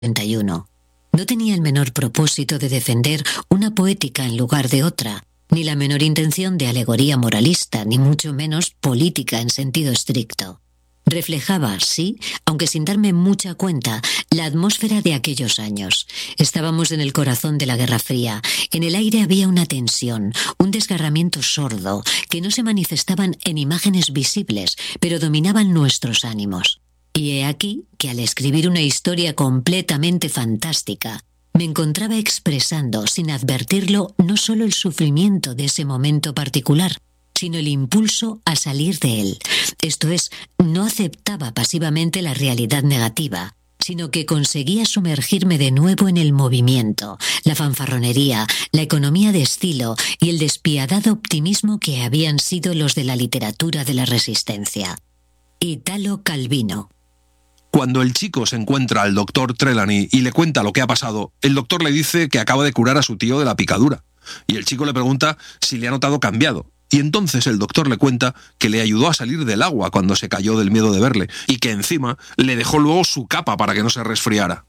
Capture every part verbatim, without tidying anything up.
treinta y uno. No tenía el menor propósito de defender una poética en lugar de otra, ni la menor intención de alegoría moralista, ni mucho menos política en sentido estricto. Reflejaba, sí, aunque sin darme mucha cuenta, la atmósfera de aquellos años. Estábamos en el corazón de la Guerra Fría. En el aire había una tensión, un desgarramiento sordo, que no se manifestaban en imágenes visibles, pero dominaban nuestros ánimos. Y he aquí que al escribir una historia completamente fantástica, me encontraba expresando, sin advertirlo, no solo el sufrimiento de ese momento particular, sino el impulso a salir de él. Esto es, no aceptaba pasivamente la realidad negativa, sino que conseguía sumergirme de nuevo en el movimiento, la fanfarronería, la economía de estilo y el despiadado optimismo que habían sido los de la literatura de la Resistencia. Italo Calvino. Cuando el chico se encuentra al doctor Trelawney y le cuenta lo que ha pasado, el doctor le dice que acaba de curar a su tío de la picadura. Y el chico le pregunta si le ha notado cambiado. Y entonces el doctor le cuenta que le ayudó a salir del agua cuando se cayó del miedo de verle, y que encima le dejó luego su capa para que no se resfriara.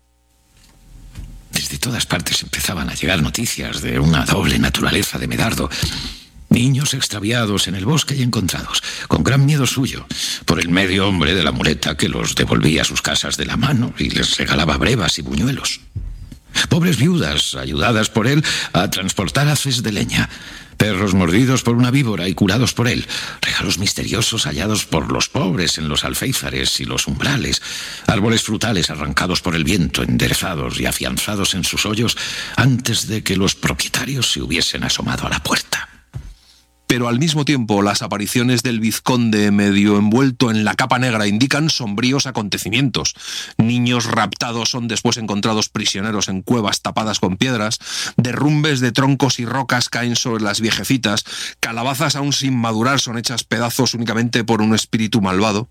Desde todas partes empezaban a llegar noticias de una doble naturaleza de Medardo. Niños extraviados en el bosque y encontrados, con gran miedo suyo, por el medio hombre de la muleta que los devolvía a sus casas de la mano y les regalaba brevas y buñuelos. Pobres viudas, ayudadas por él a transportar haces de leña. Perros mordidos por una víbora y curados por él. Regalos misteriosos hallados por los pobres en los alféizares y los umbrales. Árboles frutales arrancados por el viento, enderezados y afianzados en sus hoyos antes de que los propietarios se hubiesen asomado a la puerta. Pero al mismo tiempo las apariciones del vizconde medio envuelto en la capa negra indican sombríos acontecimientos. Niños raptados son después encontrados prisioneros en cuevas tapadas con piedras, derrumbes de troncos y rocas caen sobre las viejecitas, calabazas aún sin madurar son hechas pedazos únicamente por un espíritu malvado.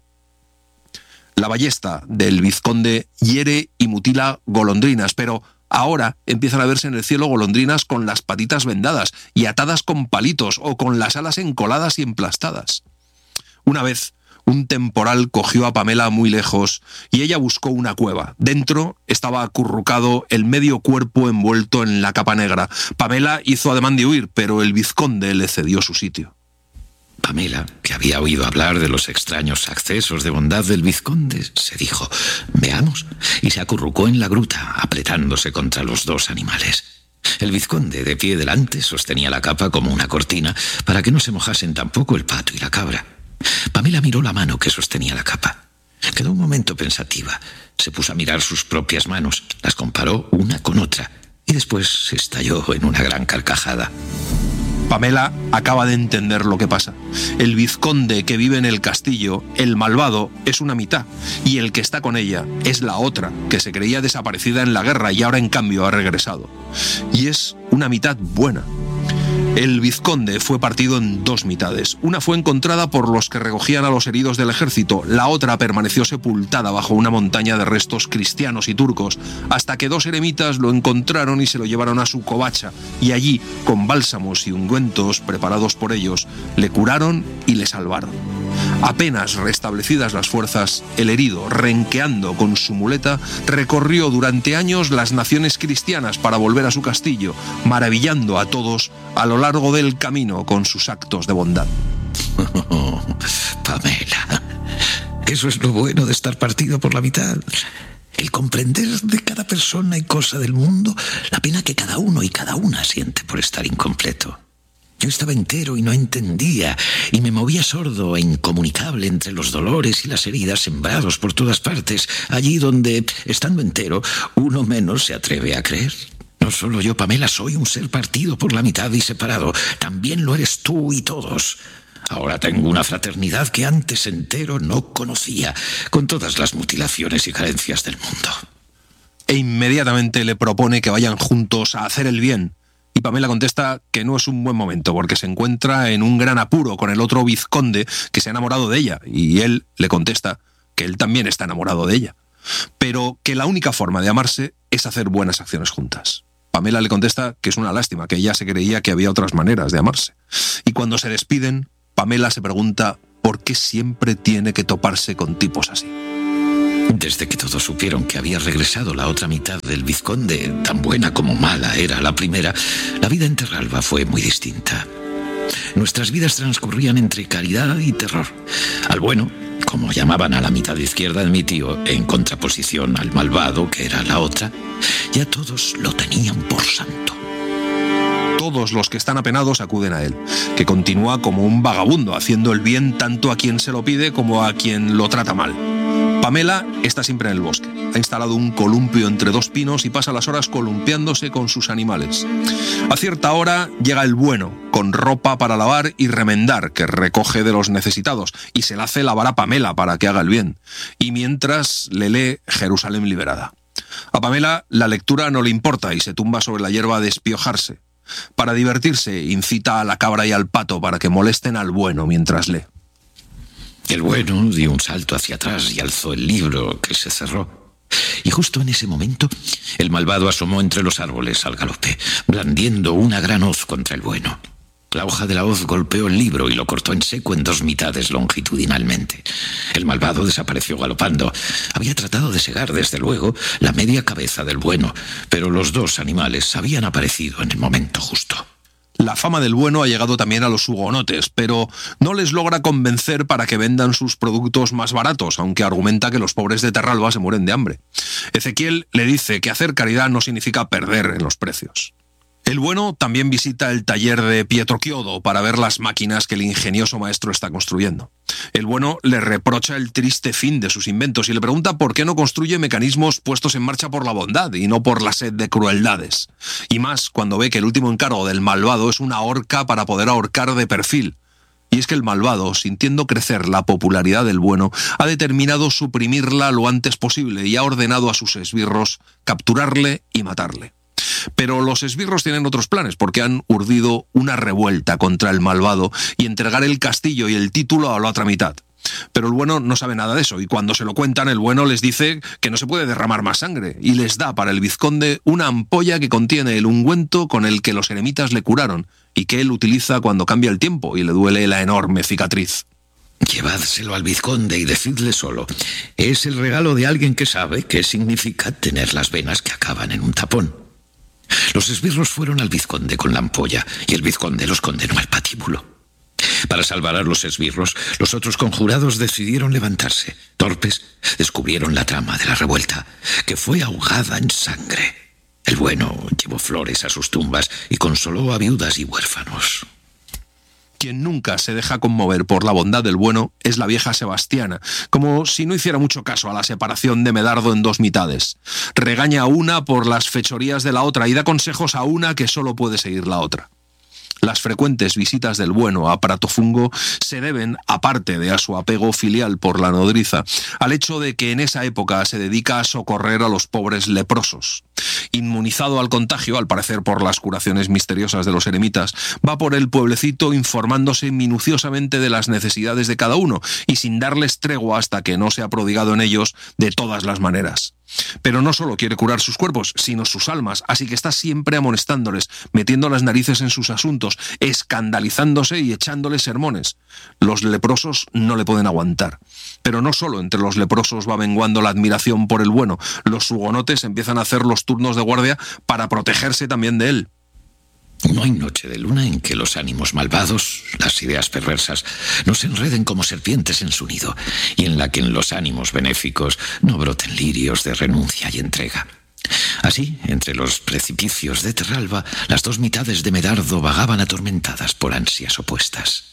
La ballesta del vizconde hiere y mutila golondrinas, pero ahora empiezan a verse en el cielo golondrinas con las patitas vendadas y atadas con palitos o con las alas encoladas y emplastadas. Una vez, un temporal cogió a Pamela muy lejos y ella buscó una cueva. Dentro estaba acurrucado el medio cuerpo envuelto en la capa negra. Pamela hizo ademán de huir, pero el vizconde le cedió su sitio. Pamela, que había oído hablar de los extraños accesos de bondad del vizconde, se dijo, «Veamos», y se acurrucó en la gruta, apretándose contra los dos animales. El vizconde, de pie delante, sostenía la capa como una cortina para que no se mojasen tampoco el pato y la cabra. Pamela miró la mano que sostenía la capa. Quedó un momento pensativa. Se puso a mirar sus propias manos, las comparó una con otra, y después se estalló en una gran carcajada. Pamela acaba de entender lo que pasa. El vizconde que vive en el castillo, el malvado, es una mitad, y el que está con ella es la otra, que se creía desaparecida en la guerra y ahora en cambio ha regresado. Y es una mitad buena. El vizconde fue partido en dos mitades. Una fue encontrada por los que recogían a los heridos del ejército, la otra permaneció sepultada bajo una montaña de restos cristianos y turcos, hasta que dos eremitas lo encontraron y se lo llevaron a su covacha, y allí, con bálsamos y ungüentos preparados por ellos, le curaron y le salvaron. Apenas restablecidas las fuerzas, el herido, renqueando con su muleta, recorrió durante años las naciones cristianas para volver a su castillo, maravillando a todos a lo largo del camino con sus actos de bondad. Oh, Pamela, eso es lo bueno de estar partido por la mitad. El comprender de cada persona y cosa del mundo la pena que cada uno y cada una siente por estar incompleto. Yo estaba entero y no entendía, y me movía sordo e incomunicable entre los dolores y las heridas sembrados por todas partes, allí donde, estando entero, uno menos se atreve a creer. No solo yo, Pamela, soy un ser partido por la mitad y separado. También lo eres tú y todos. Ahora tengo una fraternidad que antes entero no conocía, con todas las mutilaciones y carencias del mundo. E inmediatamente le propone que vayan juntos a hacer el bien. Y Pamela contesta que no es un buen momento porque se encuentra en un gran apuro con el otro vizconde que se ha enamorado de ella, y él le contesta que él también está enamorado de ella, pero que la única forma de amarse es hacer buenas acciones juntas. Pamela le contesta que es una lástima, que ella se creía que había otras maneras de amarse. Y cuando se despiden, Pamela se pregunta por qué siempre tiene que toparse con tipos así. Desde que todos supieron que había regresado la otra mitad del vizconde, tan buena como mala era la primera, la vida en Terralba fue muy distinta. Nuestras vidas transcurrían entre caridad y terror. Al bueno, como llamaban a la mitad izquierda de mi tío, en contraposición al malvado, que era la otra, ya todos lo tenían por santo. Todos los que están apenados acuden a él, que continúa como un vagabundo, haciendo el bien tanto a quien se lo pide como a quien lo trata mal. Pamela está siempre en el bosque. Ha instalado un columpio entre dos pinos y pasa las horas columpiándose con sus animales. A cierta hora llega el bueno, con ropa para lavar y remendar, que recoge de los necesitados, y se la hace lavar a Pamela para que haga el bien. Y mientras le lee Jerusalén liberada. A Pamela la lectura no le importa y se tumba sobre la hierba a despiojarse. Para divertirse, incita a la cabra y al pato para que molesten al bueno mientras lee. El bueno dio un salto hacia atrás y alzó el libro, que se cerró. Y justo en ese momento, el malvado asomó entre los árboles al galope, blandiendo una gran hoz contra el bueno. La hoja de la hoz golpeó el libro y lo cortó en seco en dos mitades longitudinalmente. El malvado desapareció galopando. Había tratado de segar, desde luego, la media cabeza del bueno, pero los dos animales habían aparecido en el momento justo. La fama del bueno ha llegado también a los hugonotes, pero no les logra convencer para que vendan sus productos más baratos, aunque argumenta que los pobres de Terralba se mueren de hambre. Ezequiel le dice que hacer caridad no significa perder en los precios. El bueno también visita el taller de Pietro Chiodo para ver las máquinas que el ingenioso maestro está construyendo. El bueno le reprocha el triste fin de sus inventos y le pregunta por qué no construye mecanismos puestos en marcha por la bondad y no por la sed de crueldades. Y más cuando ve que el último encargo del malvado es una horca para poder ahorcar de perfil. Y es que el malvado, sintiendo crecer la popularidad del bueno, ha determinado suprimirla lo antes posible y ha ordenado a sus esbirros capturarle y matarle. Pero los esbirros tienen otros planes, porque han urdido una revuelta contra el malvado y entregar el castillo y el título a la otra mitad. Pero el bueno no sabe nada de eso, y cuando se lo cuentan, el bueno les dice que no se puede derramar más sangre, y les da para el vizconde una ampolla que contiene el ungüento con el que los eremitas le curaron, y que él utiliza cuando cambia el tiempo y le duele la enorme cicatriz. Llevádselo al vizconde y decidle solo: es el regalo de alguien que sabe qué significa tener las venas que acaban en un tapón. Los esbirros fueron al vizconde con la ampolla y el vizconde los condenó al patíbulo. Para salvar a los esbirros, los otros conjurados decidieron levantarse. Torpes, descubrieron la trama de la revuelta, que fue ahogada en sangre. El bueno llevó flores a sus tumbas y consoló a viudas y huérfanos. Quien nunca se deja conmover por la bondad del bueno es la vieja Sebastiana, como si no hiciera mucho caso a la separación de Medardo en dos mitades. Regaña a una por las fechorías de la otra y da consejos a una que solo puede seguir la otra. Las frecuentes visitas del bueno a Pratofungo se deben, aparte de a su apego filial por la nodriza, al hecho de que en esa época se dedica a socorrer a los pobres leprosos. Inmunizado al contagio, al parecer por las curaciones misteriosas de los eremitas, va por el pueblecito informándose minuciosamente de las necesidades de cada uno y sin darles tregua hasta que no se ha prodigado en ellos de todas las maneras. Pero no solo quiere curar sus cuerpos, sino sus almas, así que está siempre amonestándoles, metiendo las narices en sus asuntos, escandalizándose y echándoles sermones. Los leprosos no le pueden aguantar. Pero no solo entre los leprosos va menguando la admiración por el bueno, los hugonotes empiezan a hacer los turnos de guardia para protegerse también de él. No hay noche de luna en que los ánimos malvados, las ideas perversas, no se enreden como serpientes en su nido, y en la que en los ánimos benéficos no broten lirios de renuncia y entrega. Así, entre los precipicios de Terralba, las dos mitades de Medardo vagaban atormentadas por ansias opuestas.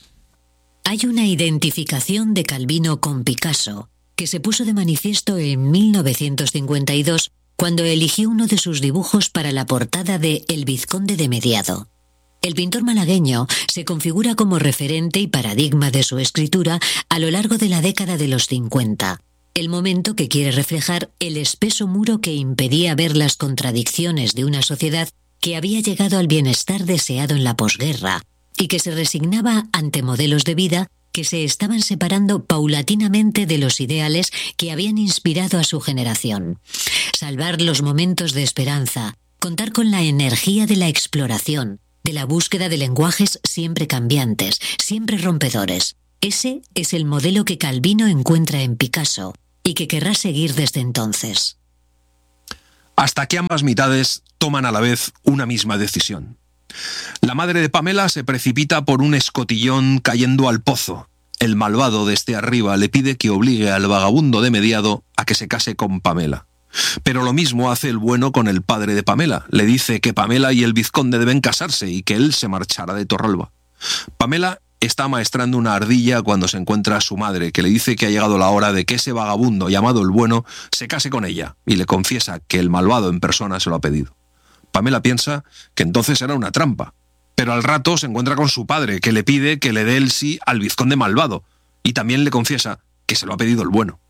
Hay una identificación de Calvino con Picasso que se puso de manifiesto en mil novecientos cincuenta y dos cuando eligió uno de sus dibujos para la portada de El Vizconde de Mediado. El pintor malagueño se configura como referente y paradigma de su escritura a lo largo de la década de los cincuenta, el momento que quiere reflejar el espeso muro que impedía ver las contradicciones de una sociedad que había llegado al bienestar deseado en la posguerra y que se resignaba ante modelos de vida que se estaban separando paulatinamente de los ideales que habían inspirado a su generación. Salvar los momentos de esperanza, contar con la energía de la exploración, de la búsqueda de lenguajes siempre cambiantes, siempre rompedores. Ese es el modelo que Calvino encuentra en Picasso y que querrá seguir desde entonces. Hasta que ambas mitades toman a la vez una misma decisión. La madre de Pamela se precipita por un escotillón cayendo al pozo. El malvado desde arriba le pide que obligue al vagabundo de Mediado a que se case con Pamela. Pero lo mismo hace el bueno con el padre de Pamela. Le dice que Pamela y el vizconde deben casarse y que él se marchará de Torralba. Pamela está maestrando una ardilla cuando se encuentra a su madre, que le dice que ha llegado la hora de que ese vagabundo llamado el bueno se case con ella, y le confiesa que el malvado en persona se lo ha pedido. Pamela piensa que entonces era una trampa, pero al rato se encuentra con su padre, que le pide que le dé el sí al vizconde malvado, y también le confiesa que se lo ha pedido el bueno.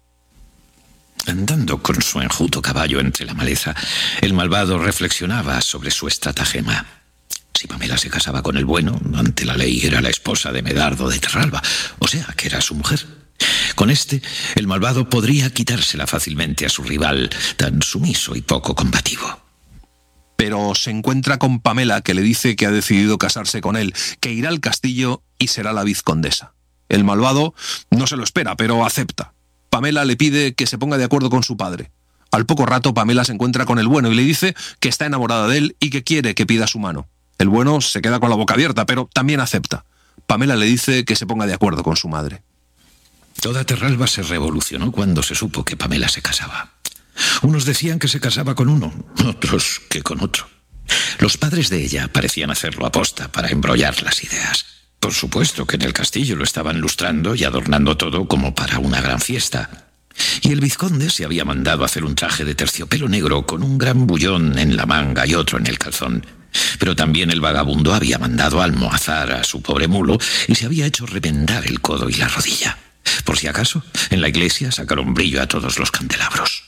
Andando con su enjuto caballo entre la maleza, el malvado reflexionaba sobre su estratagema. Si Pamela se casaba con el bueno, ante la ley era la esposa de Medardo de Terralba, o sea, que era su mujer. Con este, el malvado podría quitársela fácilmente a su rival, tan sumiso y poco combativo. Pero se encuentra con Pamela, que le dice que ha decidido casarse con él, que irá al castillo y será la vizcondesa. El malvado no se lo espera, pero acepta. Pamela le pide que se ponga de acuerdo con su padre. Al poco rato, Pamela se encuentra con el bueno y le dice que está enamorada de él y que quiere que pida su mano. El bueno se queda con la boca abierta, pero también acepta. Pamela le dice que se ponga de acuerdo con su madre. Toda Terralba se revolucionó cuando se supo que Pamela se casaba. Unos decían que se casaba con uno, otros que con otro. Los padres de ella parecían hacerlo aposta para embrollar las ideas. Por supuesto que en el castillo lo estaban lustrando y adornando todo como para una gran fiesta. Y el vizconde se había mandado hacer un traje de terciopelo negro con un gran bullón en la manga y otro en el calzón. Pero también el vagabundo había mandado almohazar a su pobre mulo y se había hecho remendar el codo y la rodilla. Por si acaso, en la iglesia sacaron brillo a todos los candelabros.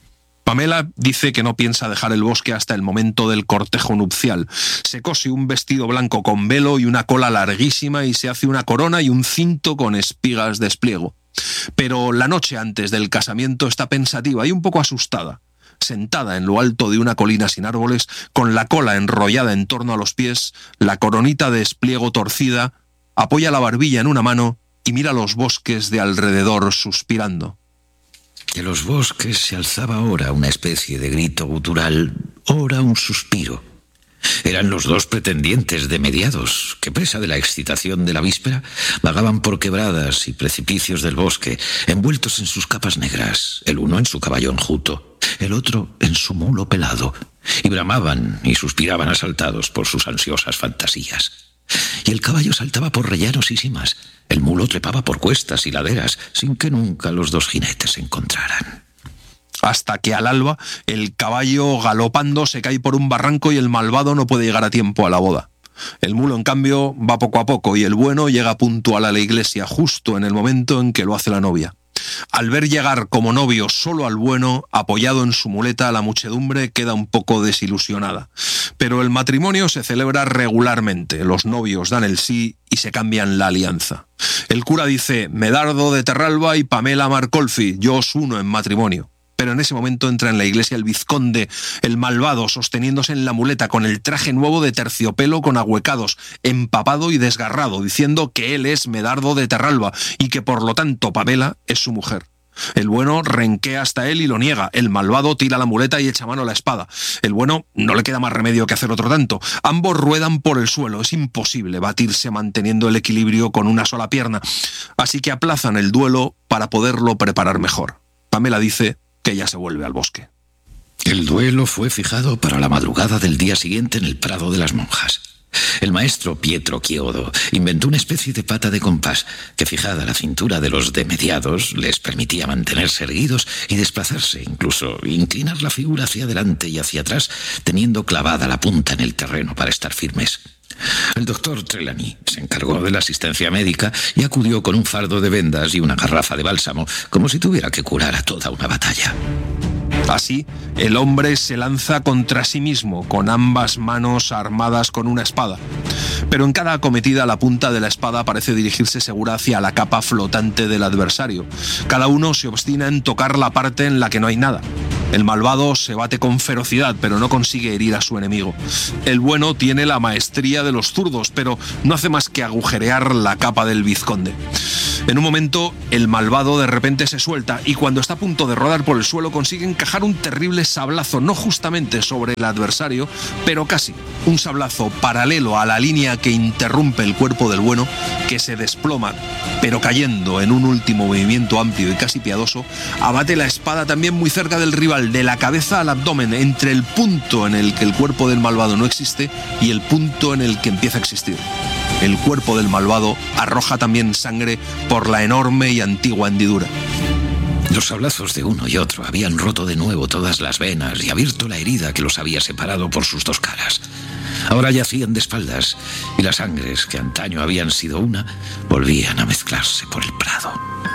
Pamela dice que no piensa dejar el bosque hasta el momento del cortejo nupcial. Se cose un vestido blanco con velo y una cola larguísima y se hace una corona y un cinto con espigas de espliego. Pero la noche antes del casamiento está pensativa y un poco asustada. Sentada en lo alto de una colina sin árboles, con la cola enrollada en torno a los pies, la coronita de espliego torcida, apoya la barbilla en una mano y mira los bosques de alrededor suspirando. De los bosques se alzaba ahora una especie de grito gutural, ora un suspiro. Eran los dos pretendientes de Mediados, que presa de la excitación de la víspera, vagaban por quebradas y precipicios del bosque, envueltos en sus capas negras, el uno en su caballo enjuto, el otro en su mulo pelado, y bramaban y suspiraban asaltados por sus ansiosas fantasías. Y el caballo saltaba por rellanos y simas, el mulo trepaba por cuestas y laderas, sin que nunca los dos jinetes se encontraran. Hasta que al alba el caballo galopando se cae por un barranco y el malvado no puede llegar a tiempo a la boda. El mulo, en cambio, va poco a poco y el bueno llega puntual a la iglesia justo en el momento en que lo hace la novia. Al ver llegar como novio solo al bueno, apoyado en su muleta, la muchedumbre queda un poco desilusionada. Pero el matrimonio se celebra regularmente, los novios dan el sí y se cambian la alianza. El cura dice: Medardo de Terralba y Pamela Marcolfi, yo os uno en matrimonio. Pero en ese momento entra en la iglesia el vizconde, el malvado, sosteniéndose en la muleta con el traje nuevo de terciopelo con ahuecados, empapado y desgarrado, diciendo que él es Medardo de Terralba y que por lo tanto Pamela es su mujer. El bueno renquea hasta él y lo niega. El malvado tira la muleta y echa mano a la espada. El bueno no le queda más remedio que hacer otro tanto. Ambos ruedan por el suelo. Es imposible batirse manteniendo el equilibrio con una sola pierna. Así que aplazan el duelo para poderlo preparar mejor. Pamela dice que ella se vuelve al bosque. El duelo fue fijado para la madrugada del día siguiente en el Prado de las Monjas. El maestro Pietro Chiodo inventó una especie de pata de compás que, fijada a la cintura de los de Mediados, les permitía mantenerse erguidos y desplazarse, incluso inclinar la figura hacia adelante y hacia atrás, teniendo clavada la punta en el terreno para estar firmes. El doctor Trelawney se encargó de la asistencia médica y acudió con un fardo de vendas y una garrafa de bálsamo, como si tuviera que curar a toda una batalla. Así, el hombre se lanza contra sí mismo, con ambas manos armadas con una espada. Pero en cada acometida la punta de la espada parece dirigirse segura hacia la capa flotante del adversario. Cada uno se obstina en tocar la parte en la que no hay nada. El malvado se bate con ferocidad, pero no consigue herir a su enemigo. El bueno tiene la maestría de los zurdos, pero no hace más que agujerear la capa del vizconde. En un momento, el malvado de repente se suelta y cuando está a punto de rodar por el suelo consigue encajar un terrible sablazo, no justamente sobre el adversario, pero casi. Un sablazo paralelo a la línea que interrumpe el cuerpo del bueno, que se desploma, pero cayendo en un último movimiento amplio y casi piadoso, abate la espada también muy cerca del rival, de la cabeza al abdomen, entre el punto en el que el cuerpo del malvado no existe y el punto en el que empieza a existir. El cuerpo del malvado arroja también sangre por la enorme y antigua hendidura. Los sablazos de uno y otro habían roto de nuevo todas las venas y abierto la herida que los había separado por sus dos caras. Ahora yacían de espaldas y las sangres que antaño habían sido una volvían a mezclarse por el prado.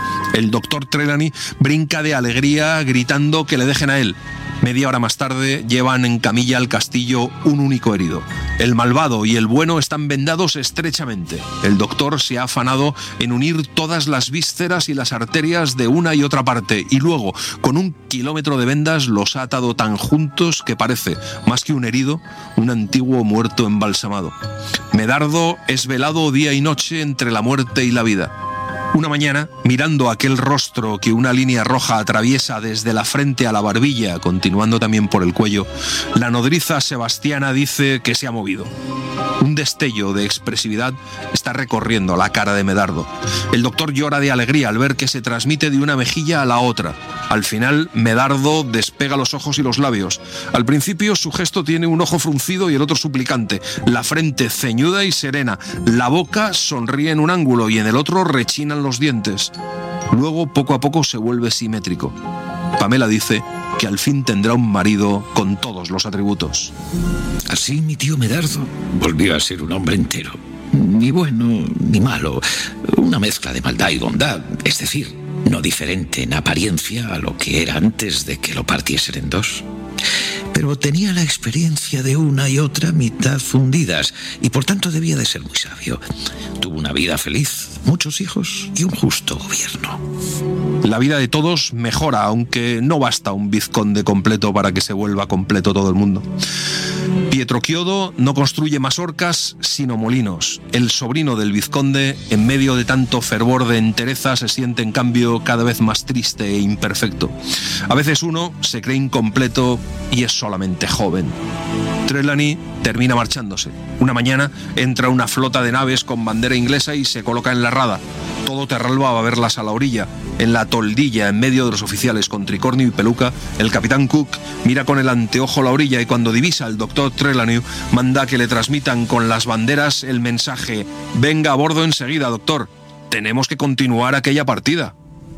El doctor Trelawney brinca de alegría gritando que le dejen a él. Media hora más tarde llevan en camilla al castillo un único herido. El malvado y el bueno están vendados estrechamente. El doctor se ha afanado en unir todas las vísceras y las arterias de una y otra parte y luego, con un kilómetro de vendas, los ha atado tan juntos que parece, más que un herido, un antiguo muerto embalsamado. Medardo es velado día y noche entre la muerte y la vida. Una mañana, mirando aquel rostro que una línea roja atraviesa desde la frente a la barbilla, continuando también por el cuello, la nodriza Sebastiana dice que se ha movido. Un destello de expresividad está recorriendo la cara de Medardo. El doctor llora de alegría al ver que se transmite de una mejilla a la otra. Al final, Medardo despega los ojos y los labios. Al principio, su gesto tiene un ojo fruncido y el otro suplicante, la frente ceñuda y serena, la boca sonríe en un ángulo y en el otro rechinan los dientes. Luego, poco a poco, se vuelve simétrico. Pamela dice que al fin tendrá un marido con todos los atributos. Así mi tío Medardo volvió a ser un hombre entero. Ni bueno ni malo, una mezcla de maldad y bondad, es decir, no diferente en apariencia a lo que era antes de que lo partiesen en dos. Pero tenía la experiencia de una y otra mitad fundidas y por tanto debía de ser muy sabio. Tuvo una vida feliz, muchos hijos y un justo gobierno. La vida de todos mejora, aunque no basta un vizconde completo para que se vuelva completo todo el mundo. Pietro Chiodo no construye mazorcas, sino molinos. El sobrino del vizconde, en medio de tanto fervor de entereza, se siente en cambio cada vez más triste e imperfecto. A veces uno se cree incompleto y es solamente joven. Trelawney termina marchándose. Una mañana entra una flota de naves con bandera inglesa y se coloca en la rada. Todo Terralba va a verlas a la orilla. En la toldilla, en medio de los oficiales con tricornio y peluca, el capitán Cook mira con el anteojo la orilla y cuando divisa al doctor Trelawney manda que le transmitan con las banderas el mensaje: «Venga a bordo enseguida, doctor. Tenemos que continuar aquella partida».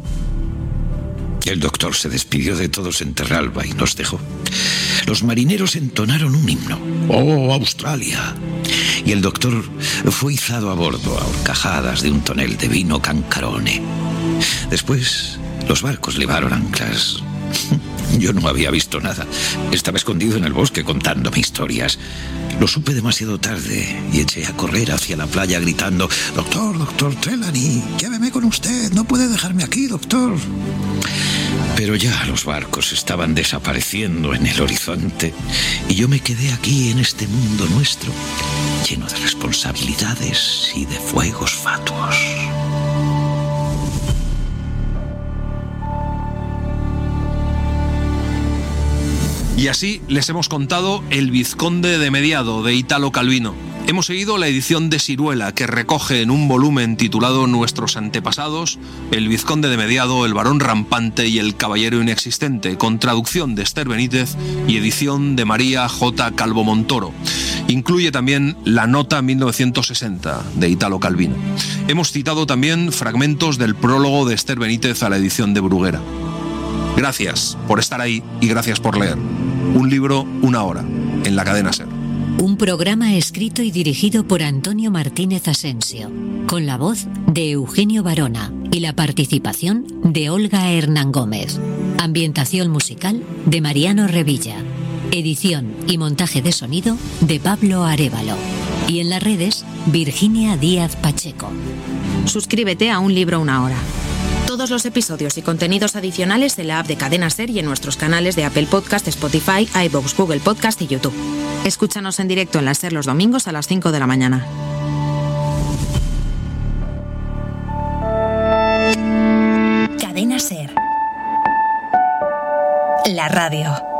El doctor se despidió de todos en Terralba y nos dejó. Los marineros entonaron un himno. ¡Oh, Australia! Y el doctor fue izado a bordo a horcajadas de un tonel de vino Cancarone. Después, los barcos levaron anclas. Yo no había visto nada. Estaba escondido en el bosque contándome historias. Lo supe demasiado tarde y eché a correr hacia la playa gritando: «Doctor, doctor Trelawney, lléveme con usted. No puede dejarme aquí, doctor». Pero ya los barcos estaban desapareciendo en el horizonte y yo me quedé aquí en este mundo nuestro, lleno de responsabilidades y de fuegos fatuos. Y así les hemos contado El vizconde de Mediado, de Italo Calvino. Hemos seguido la edición de Siruela, que recoge en un volumen titulado Nuestros antepasados, El vizconde de Mediado, El varón rampante y El caballero inexistente, con traducción de Esther Benítez y edición de María J. Calvo Montoro. Incluye también La nota mil novecientos sesenta, de Italo Calvino. Hemos citado también fragmentos del prólogo de Esther Benítez a la edición de Bruguera. Gracias por estar ahí y gracias por leer. Un libro, una hora, en la cadena SER. Un programa escrito y dirigido por Antonio Martínez Asensio, con la voz de Eugenio Barona y la participación de Olga Hernán Gómez. Ambientación musical de Mariano Revilla. Edición y montaje de sonido de Pablo Arévalo. Y en las redes, Virginia Díaz Pacheco. Suscríbete a Un libro, una hora. Todos los episodios y contenidos adicionales en la app de Cadena SER y en nuestros canales de Apple Podcast, Spotify, iVoox, Google Podcast y YouTube. Escúchanos en directo en la SER los domingos a las cinco de la mañana. la radio.